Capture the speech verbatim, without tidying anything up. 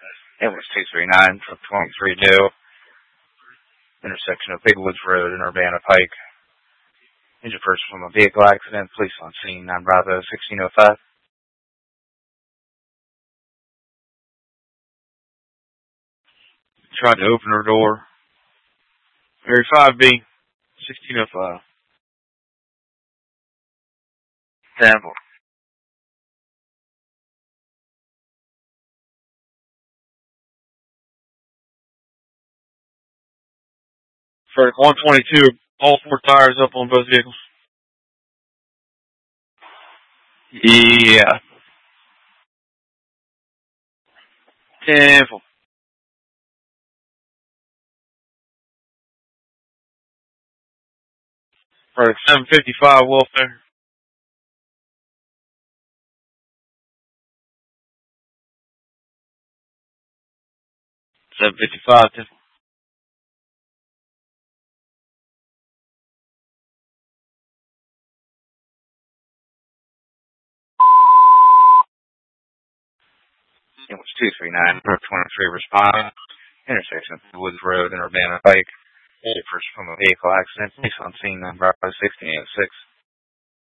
It was two three nine from twenty-three due. Intersection of Big Woods Road and Urbana Pike. Injured person from a vehicle accident. Police on scene. nine Bravo sixteen oh five. Tried to open her door. Area five B. sixteen oh five. Danville. For one twenty-two, all four tires up on both vehicles. Yeah. Danville. For seven fifty-five welfare. seven fifty-five. It was two three nine for twenty-three responding. Intersection of Woods Road and Urbana Pike. Injured person from a vehicle accident. Police on scene. nine Bravo sixteen oh six.